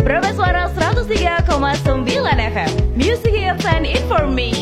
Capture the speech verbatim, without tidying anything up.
Meraba Suara seratus tiga koma sembilan F M. Music Hits and Information.